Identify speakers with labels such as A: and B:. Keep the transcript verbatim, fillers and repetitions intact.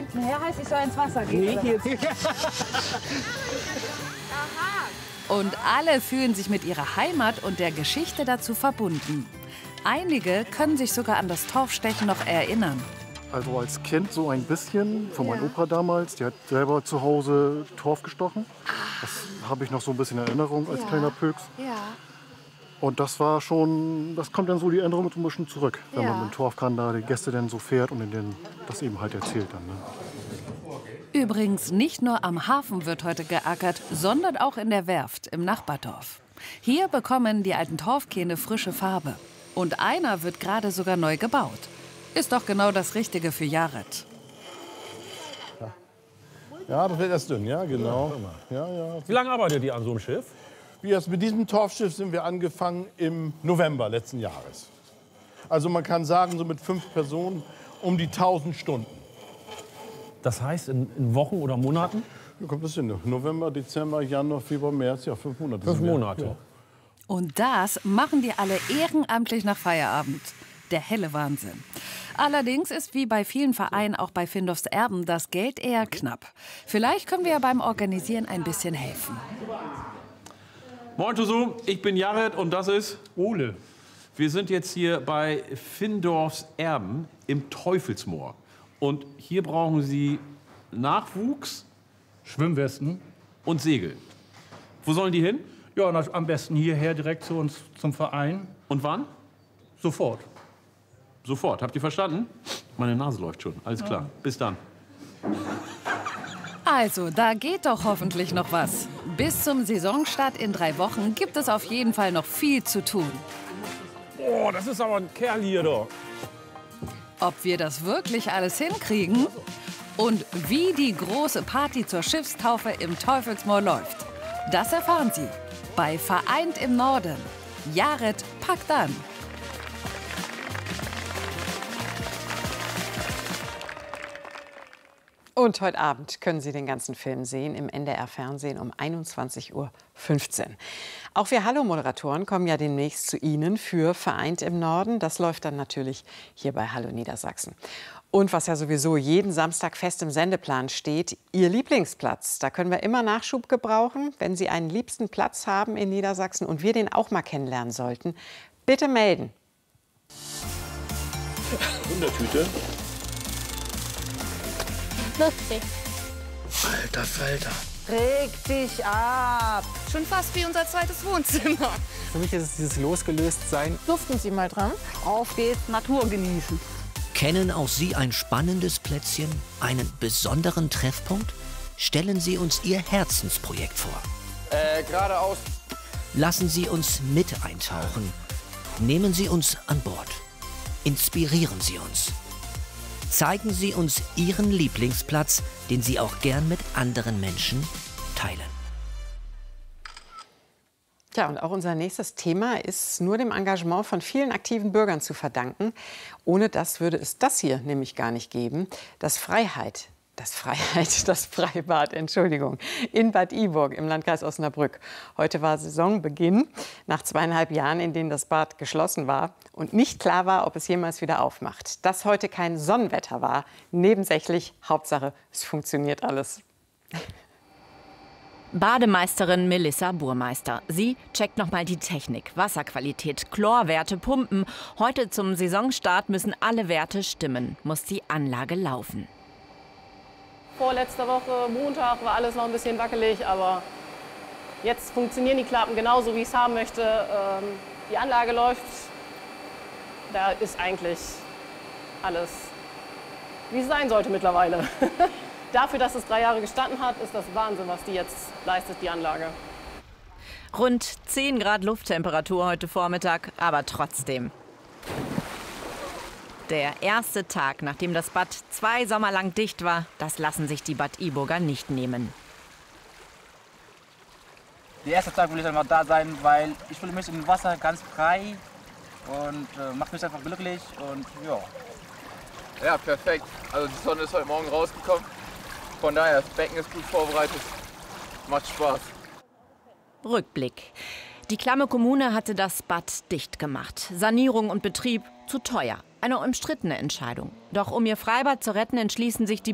A: Nachher heißt, ich soll ins Wasser gehen. Nee, hier.
B: Und alle fühlen sich mit ihrer Heimat und der Geschichte dazu verbunden. Einige können sich sogar an das Torfstechen noch erinnern.
C: Also als Kind so ein bisschen, von meinem Opa damals, der hat selber zu Hause Torf gestochen. Das habe ich noch so ein bisschen in Erinnerung als
A: ja.
C: kleiner Pöks.
A: Ja.
C: Und das war schon, das kommt dann so die Erinnerung so ein bisschen zurück, wenn
A: ja.
C: man mit dem Torfkran da die Gäste dann so fährt und den, das eben halt erzählt dann. Ne?
B: Übrigens, nicht nur am Hafen wird heute geackert, sondern auch in der Werft im Nachbardorf. Hier bekommen die alten Torfkähne frische Farbe. Und einer wird gerade sogar neu gebaut. Ist doch genau das Richtige für Jared.
D: Ja, das wird erst dünn, ja, genau. Ja, ja.
E: Wie lange arbeitet ihr an so einem Schiff?
D: Wir jetzt mit diesem Torfschiff sind wir angefangen im November letzten Jahres. Also man kann sagen, so mit fünf Personen um die tausend Stunden.
E: Das heißt in, in Wochen oder Monaten?
D: Wie kommt das hin? November, Dezember, Januar, Februar, März, ja, fünf Monate.
E: Fünf Monate. Ja.
B: Und das machen die alle ehrenamtlich nach Feierabend. Der helle Wahnsinn. Allerdings ist wie bei vielen Vereinen auch bei Findorfs Erben das Geld eher knapp. Vielleicht können wir ja beim Organisieren ein bisschen helfen.
F: Moin zusammen, ich bin Jared und das ist
E: Ole.
F: Wir sind jetzt hier bei Findorfs Erben im Teufelsmoor. Und hier brauchen Sie Nachwuchs,
E: Schwimmwesten
F: und Segel. Wo sollen die hin?
E: Ja, na, am besten hierher direkt zu uns zum Verein.
F: Und wann?
E: Sofort.
F: Sofort. Habt ihr verstanden? Meine Nase läuft schon. Alles klar. Ja. Bis dann.
B: Also, da geht doch hoffentlich noch was. Bis zum Saisonstart in drei Wochen gibt es auf jeden Fall noch viel zu tun.
E: Oh, das ist aber ein Kerl hier doch.
B: Ob wir das wirklich alles hinkriegen? Und wie die große Party zur Schiffstaufe im Teufelsmoor läuft, das erfahren Sie bei Vereint im Norden. Jared packt an.
G: Und heute Abend können Sie den ganzen Film sehen im N D R-Fernsehen um einundzwanzig Uhr fünfzehn. Auch wir Hallo-Moderatoren kommen ja demnächst zu Ihnen für Vereint im Norden. Das läuft dann natürlich hier bei Hallo Niedersachsen. Und was ja sowieso jeden Samstag fest im Sendeplan steht, Ihr Lieblingsplatz. Da können wir immer Nachschub gebrauchen. Wenn Sie einen liebsten Platz haben in Niedersachsen und wir den auch mal kennenlernen sollten, bitte melden.
F: Wundertüte.
H: lustig.
I: Alter Falter.
A: Reg dich ab.
H: Schon fast wie unser zweites Wohnzimmer.
I: Für mich ist es dieses Losgelöstsein.
A: Duften Sie mal dran. Auf geht's, Natur genießen.
J: Kennen auch Sie ein spannendes Plätzchen, einen besonderen Treffpunkt? Stellen Sie uns Ihr Herzensprojekt vor.
I: Äh, geradeaus.
J: Lassen Sie uns mit eintauchen. Nehmen Sie uns an Bord. Inspirieren Sie uns. Zeigen Sie uns Ihren Lieblingsplatz, den Sie auch gern mit anderen Menschen teilen.
G: Ja, und auch unser nächstes Thema ist nur dem Engagement von vielen aktiven Bürgern zu verdanken. Ohne das würde es das hier nämlich gar nicht geben. Das Freiheit, das Freiheit, das Freibad, Entschuldigung, in Bad Iburg im Landkreis Osnabrück. Heute war Saisonbeginn, nach zweieinhalb Jahren, in denen das Bad geschlossen war und nicht klar war, ob es jemals wieder aufmacht. Dass heute kein Sonnenwetter war, nebensächlich, Hauptsache, es funktioniert alles.
K: Bademeisterin Melissa Burmeister. Sie checkt noch mal die Technik, Wasserqualität, Chlorwerte, Pumpen. Heute zum Saisonstart müssen alle Werte stimmen, muss die Anlage laufen.
L: Vorletzte Woche, Montag, war alles noch ein bisschen wackelig, aber jetzt funktionieren die Klappen genauso, wie ich es haben möchte. Ähm, die Anlage läuft, da ist eigentlich alles, wie es sein sollte mittlerweile. Dafür, dass es drei Jahre gestanden hat, ist das Wahnsinn, was die jetzt leistet, die Anlage.
K: Rund zehn Grad Lufttemperatur heute Vormittag, aber trotzdem. Der erste Tag, nachdem das Bad zwei Sommer lang dicht war, das lassen sich die Bad Iburger nicht nehmen.
I: Der erste Tag will ich einfach da sein, weil ich fühle mich im Wasser ganz frei und äh, macht mich einfach glücklich und ja.
M: Ja, perfekt. Also die Sonne ist heute Morgen rausgekommen. Von daher, das Becken ist gut vorbereitet. Macht Spaß.
K: Rückblick. Die klamme Kommune hatte das Bad dicht gemacht. Sanierung und Betrieb zu teuer. Eine umstrittene Entscheidung. Doch um ihr Freibad zu retten, entschließen sich die